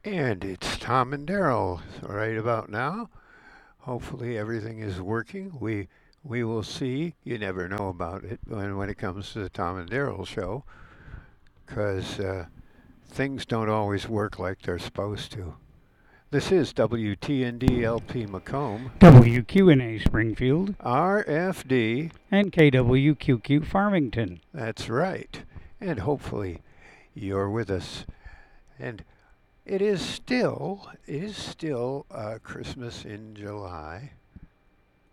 And it's Tom and Daryl right about now. Hopefully everything is working. We will see. You never know about it when it comes to the Tom and Daryl show, because things don't always work like they're supposed to. This is WTND LP Macomb, WQNA Springfield, RFD. and KWQQ Farmington. That's right. And hopefully you're with us. And it is still Christmas in July.